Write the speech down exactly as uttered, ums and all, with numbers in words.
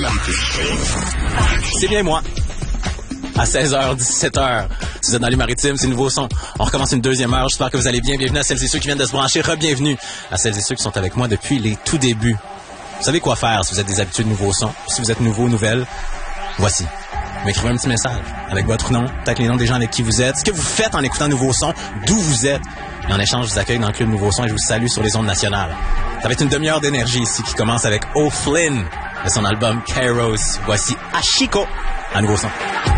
C'est bien moi. À seize heures, dix-sept heures. Si vous êtes dans les maritimes, c'est Nouveau Son. On recommence une deuxième heure. J'espère que vous allez bien. Bienvenue à celles et ceux qui viennent de se brancher. Re-bienvenue à celles et ceux qui sont avec moi depuis les tout débuts. Vous savez quoi faire si vous êtes des habitués de Nouveau Son. Si vous êtes nouveau, nouvelle, voici. Vous m'écrivez un petit message avec votre nom, peut-être les noms des gens avec qui vous êtes, ce que vous faites en écoutant Nouveau Son, d'où vous êtes. Et en échange, je vous accueille dans le club Nouveau Son et je vous salue sur les ondes nationales. Ça va être une demi-heure d'énergie ici qui commence avec O'Flynn de son album Kairos. Voici Ashiko à Nouveau Son.